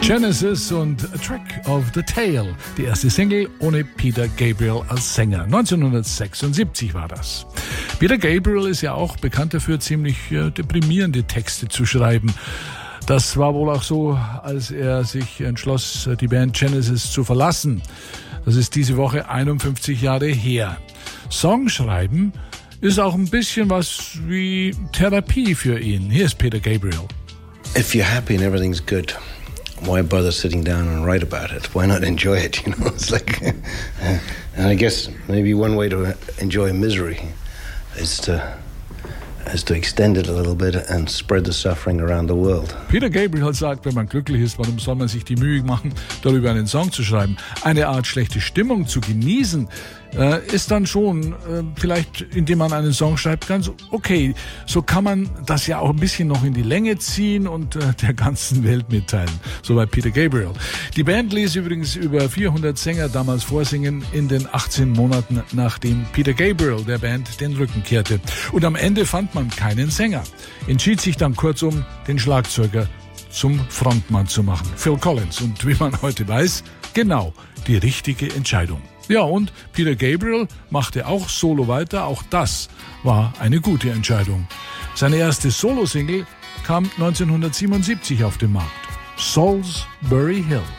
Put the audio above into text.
Genesis und A Trick of the Tail, die erste Single ohne Peter Gabriel als Sänger. 1976 war das. Peter Gabriel ist ja auch bekannt dafür, ziemlich deprimierende Texte zu schreiben. Das war wohl auch so, als er sich entschloss, die Band Genesis zu verlassen. Das ist diese Woche 51 Jahre her. Songschreiben ist auch ein bisschen was wie Therapie für ihn. Hier ist Peter Gabriel. If you're happy and everything's good, why bother sitting down and write about it? Why not enjoy it? You know, it's like, and I guess maybe one way to enjoy misery is to extend it a little bit and spread the suffering around the world. Peter Gabriel sagt, wenn man glücklich ist, warum soll man sich die Mühe machen, darüber einen Song zu schreiben? Eine Art schlechte Stimmung zu genießen, ist dann schon vielleicht, indem man einen Song schreibt, ganz okay. So kann man das ja auch ein bisschen noch in die Länge ziehen und der ganzen Welt mitteilen. Soweit Peter Gabriel. Die Band ließ übrigens über 400 Sänger damals vorsingen in den 18 Monaten, nachdem Peter Gabriel der Band den Rücken kehrte. Und am Ende fand man keinen Sänger. Entschied sich dann kurzum, den Schlagzeuger zum Frontmann zu machen. Phil Collins. Und wie man heute weiß, genau die richtige Entscheidung. Ja, und Peter Gabriel machte auch solo weiter. Auch das war eine gute Entscheidung. Seine erste Solo-Single kam 1977 auf den Markt. Salisbury Hill.